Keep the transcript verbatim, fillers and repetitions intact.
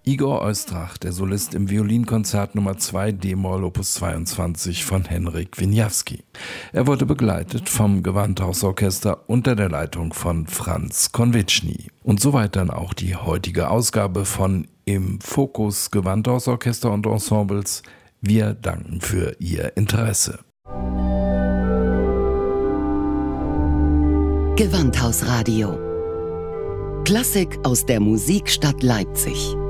Igor Oistrach, der Solist im Violinkonzert Nummer zwei d-Moll Opus zweiundzwanzig von Henryk Wieniawski. Er wurde begleitet vom Gewandhausorchester unter der Leitung von Franz Konwitschny. Und soweit dann auch die heutige Ausgabe von Im Fokus Gewandhausorchester und Ensembles. Wir danken für Ihr Interesse. Gewandhausradio. Klassik aus der Musikstadt Leipzig.